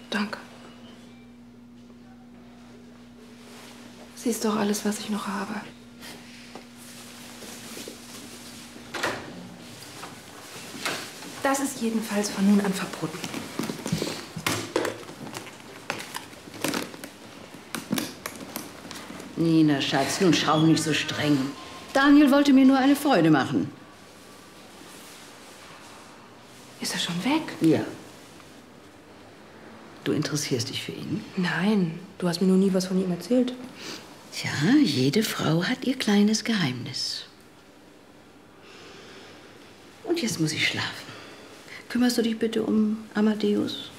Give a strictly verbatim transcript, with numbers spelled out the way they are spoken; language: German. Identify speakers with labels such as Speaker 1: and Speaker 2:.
Speaker 1: Danke. Sie ist doch alles, was ich noch habe. Das ist jedenfalls von nun an verboten.
Speaker 2: Nina, Schatz, nun schau nicht so streng. Daniel wollte mir nur eine Freude machen.
Speaker 1: Ist er schon weg?
Speaker 2: Ja. Du interessierst dich für ihn?
Speaker 1: Nein, du hast mir noch nie was von ihm erzählt.
Speaker 2: Tja, jede Frau hat ihr kleines Geheimnis. Und jetzt muss ich schlafen. Kümmerst du dich bitte um Amadeus?